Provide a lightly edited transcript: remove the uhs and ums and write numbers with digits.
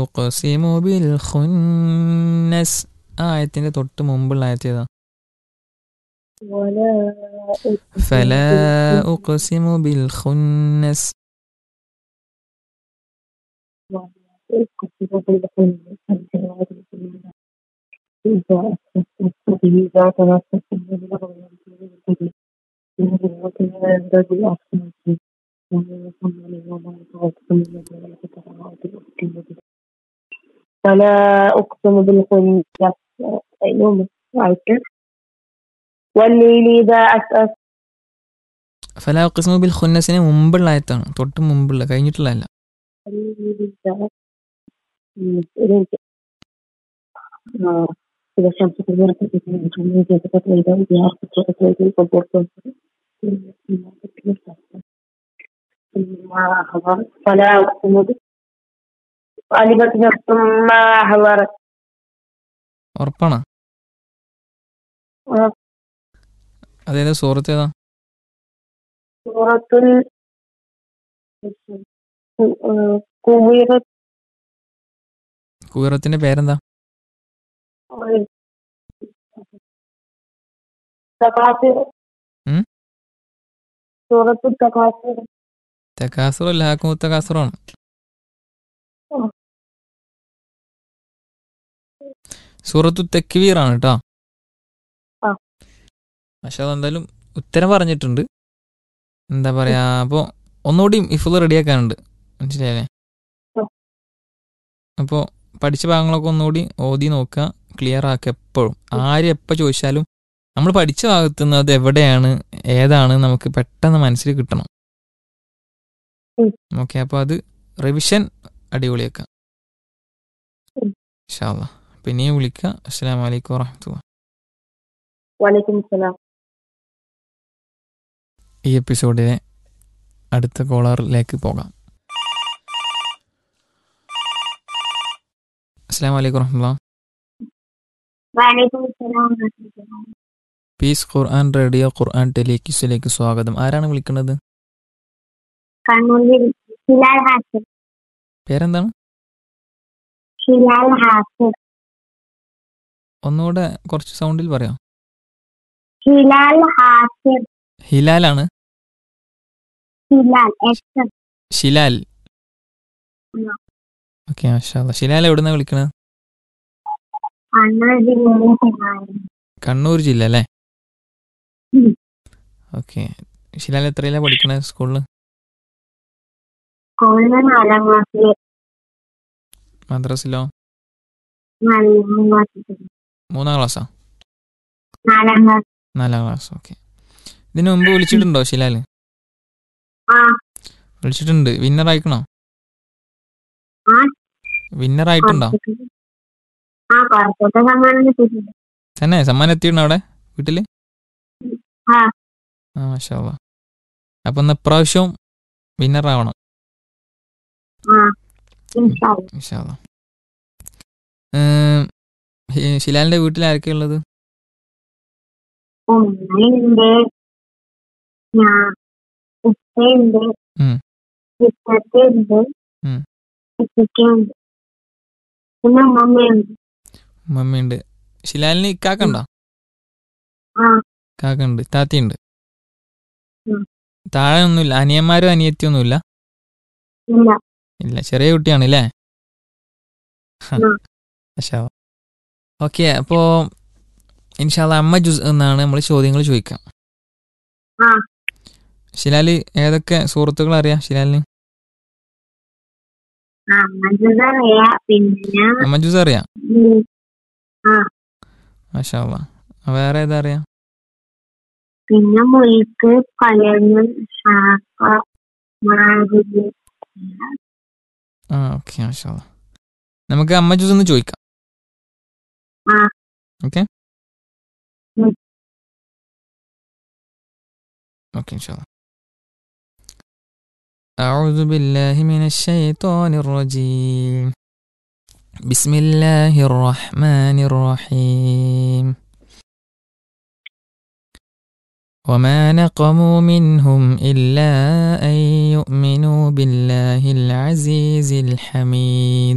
ഉഖ്സിമു bill ഖുന്നസ്. ആ ആയത്തിന്റെ തൊട്ട് മുമ്പുള്ള ആയത്ത് ഏതാ? ولا أقسم ഫലാ بالخنس ഉഖ്സിമു ബിൽ ഖുന്നസ്. ولا أقسم بالخنس الجوار الكبير إذا أسست به ذات نفس باللغو والكذب إنه كان ينبغي أحسنك وما يصنع وما يتوقع من ذلك تفعات أقسم به فلا أقسم بالخنس يوم عشر والليل إذا أسأس ഫലാ ഉഖ്സിമു ബിൽ ഖുന്നസിന് മുമ്പുള്ള ആയത്താണ്, തൊട്ട് മുമ്പുള്ള, കഴിഞ്ഞിട്ടുള്ളതല്ല. والليل إذا أسأس إذا الشمس كورت إذا النجوم انكسفت وإذا البحار فجرت وإذا القبور بلست فلا أقسم غالبت نفس ما حضرت ഉറപ്പാണ്? അതേതാ സൂറത്ത് ഏതാ? سورة كورت കുവൈറത്തിന്റെ പേരെന്താ? تكاثر ഉം? سورة التكاثر തകാസുർ അല്ലാക്കും തകാസുറാണ്. സൂറത്തു തക്വീർ ആണ് കേട്ടോ. പക്ഷെ അതെന്തായാലും ഉത്തരം പറഞ്ഞിട്ടുണ്ട്. എന്താ പറയാ, അപ്പോൾ ഒന്നുകൂടി ഇഫുൾ റെഡിയാക്കാനുണ്ട്, മനസ്സിലായല്ലേ? അപ്പോൾ പഠിച്ച ഭാഗങ്ങളൊക്കെ ഒന്നുകൂടി ഓതി നോക്കുക, ക്ലിയർ ആക്കുക. എപ്പോഴും ആര് എപ്പോൾ ചോദിച്ചാലും നമ്മൾ പഠിച്ച ഭാഗത്തുനിന്ന് അത് എവിടെയാണ് ഏതാണ് നമുക്ക് പെട്ടെന്ന് മനസ്സിൽ കിട്ടണം. ഓക്കെ, അപ്പോൾ അത് റിവിഷൻ അടിപൊളിയാക്കാം ഇൻഷാ അല്ലാഹ്. പിന്നെയും വിളിക്കുക. അസ്സലാമു അലൈക്കും വറഹ്മത്തുള്ളാഹി. وعليكم السلام. ഈ എപ്പിസോഡിലെ അടുത്ത കോളറിലേക്ക് പോകാം. അസ്സലാമു അലൈക്കും വറഹ്മത്തുള്ളാഹി. وعليكم السلام ورحمة الله. പീസ് ഖുർആൻ റേഡിയോ ഖുർആൻ ടെലിക്യൂസിലേക്ക് സ്വാഗതം. ആരാണ് വിളിക്കുന്നത്? കണ്ണൂരിൽ ഹിലാൽ ഹാസിർ. പേരെന്താണ്? ഹിലാൽ ഹാസിർ. ഒന്നുകൂടെ കുറച്ച് സൗണ്ടിൽ പറയാം. ഹിലാൽ ഹാസിർ. ഹിലാലാണ്? ഹിലാൽ എസ്. ഷിലാൽ. ഉം. ഓക്കെ, മാഷാ അല്ലാ. ഷിലാൽ എവിടുന്നാ വിളിക്കണത്? കണ്ണൂർ ജില്ലയിലെ ചെങ്ങായി. കണ്ണൂർ ജില്ല അല്ലേ? ഉം. ഓക്കെ. ഷിലാൽ എത്രയിലാണ് പഠിക്കണത് സ്കൂളിൽ? സ്കൂളിൽ 4ാം ക്ലാസ്സിൽ. മദ്രസിലോ? 4ാം ക്ലാസ്സിൽ. 3ാം ക്ലാസ്സാ? 4ാം ക്ലാസ്. 4ാം ക്ലാസ്. ഓക്കെ. ഇതിനു മുമ്പ് വിളിച്ചിട്ടുണ്ടോ ഷിലാൽ? ആ വിളിച്ചിട്ടുണ്ട്. വിന്നർ ആയിക്കണോ? ആ വിന്നർ ആയിട്ടുണ്ടോ? കുറച്ചൊക്കെ സമ്മാനം കിട്ടിയിട്ടുണ്ട്. തന്നെ സമ്മാനം എത്തിയിട്ടുണ്ടോ അവിടെ വീട്ടിൽ? ആ മാഷാ അല്ലാ. അപ്പം ഒന്ന് ഇപ്രാവശ്യവും വിന്നർ ആവണം ആ ഇൻഷാ അല്ലാ. ഇൻഷാ അല്ലാ. ഷിലാലിന്റെ വീട്ടിൽ ആരൊക്കെയാ ഉള്ളത്? ഉമ്മയുണ്ട്, ഞാൻ, ഉപ്പയുണ്ട്, ഉം. ഉപ്പയുണ്ട്, ഉം. ഉപ്പയ്ക്കുണ്ട്, പിന്നെ ഉമ്മയുണ്ട്. മമ്മിയുണ്ട്. ഷിലാലിന് ഇക്കാക്കുണ്ടോ? ആ കാക്കുണ്ട്. താത്തിയുണ്ട്. ഉം. താഴെ ഒന്നുമില്ല? അനിയന്മാരും അനിയത്തിയൊന്നുമില്ല? ഇല്ല. ഇല്ല, ചെറിയ കുട്ടിയാണ് അല്ലേ? ഉം. ഓക്കെ, അപ്പോൾ ഇൻഷാ അല്ലാ അമ്മ ജുസ് എന്നാണ് നമ്മൾ ചോദ്യങ്ങൾ ചോദിക്കാം. ആ ഷിലാല് ഏതൊക്കെ സൂറത്തുകൾ അറിയാം ഷിലാലിന്? അറിയാം. പിന്നെ അമ്മ ജുസ് അറിയാം? ആ മാഷാ അല്ലാ. വേറെ ഏതാ അറിയാം? പിന്നെ മുൽക്ക്, കലങ്ങ്, ഷാക്ക, മാരില്. ഓക്കെ, മാഷാ അല്ലാ. നമുക്ക് അമ്മ ജുസ് ഒന്ന് ചോദിക്കാം. ആ ഓക്കെ ഉം. ഓക്കെ, ഇൻഷാ അല്ലാ. أعوذ بالله من الشيطان الرجيم. بسم الله الرحمن الرحيم. وما نقموا منهم إلا أن يؤمنوا بالله العزيز الحميد